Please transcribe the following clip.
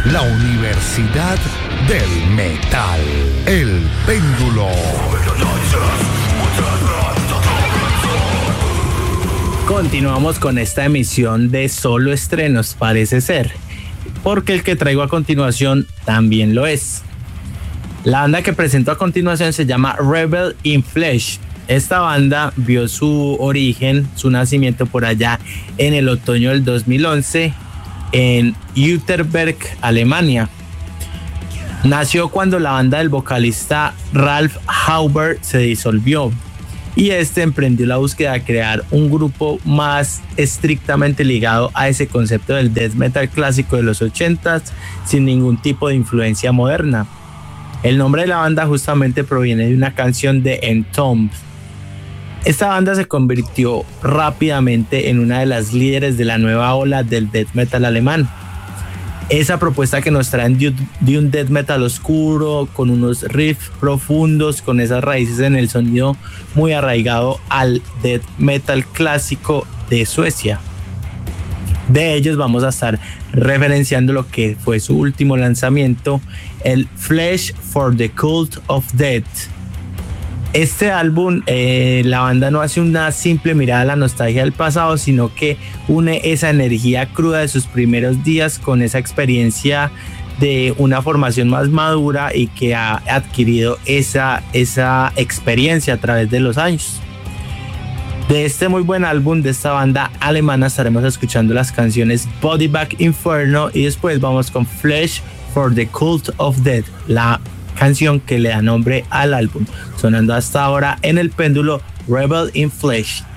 la Universidad del Metal, El Péndulo. Continuamos con esta emisión de solo estrenos, parece ser, porque el que traigo a continuación también lo es. La banda que presento a continuación se llama Rebel in Flesh. Esta banda vio su origen, su nacimiento por allá en el otoño del 2011 en Uterberg, Alemania. Nació cuando la banda del vocalista Ralf Hauber se disolvió y este emprendió la búsqueda de crear un grupo más estrictamente ligado a ese concepto del death metal clásico de los 80s sin ningún tipo de influencia moderna. El nombre de la banda justamente proviene de una canción de Entombed. Esta banda se convirtió rápidamente en una de las líderes de la nueva ola del death metal alemán. Esa propuesta que nos traen de un death metal oscuro, con unos riffs profundos, con esas raíces en el sonido muy arraigado al death metal clásico de Suecia. De ellos vamos a estar referenciando lo que fue su último lanzamiento, el Flesh for the Cult of Death. Este álbum, la banda no hace una simple mirada a la nostalgia del pasado, sino que une esa energía cruda de sus primeros días con esa experiencia de una formación más madura y que ha adquirido esa experiencia a través de los años. De este muy buen álbum de esta banda alemana estaremos escuchando las canciones Body Bag Inferno y después vamos con Flesh for the Cult of Death, la canción que le da nombre al álbum, sonando hasta ahora en El Péndulo, Rebel in Flesh.